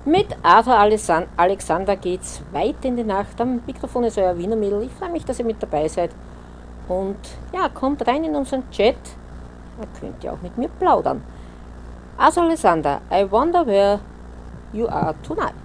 Mit Arthur Alexander geht's weit in die Nacht. Am Mikrofon ist euer Wiener Mädel. Ich freue mich, dass ihr mit dabei seid. Und ja, kommt rein in unseren Chat. Da könnt ihr auch mit mir plaudern. Arthur Alexander, I wonder where you are tonight.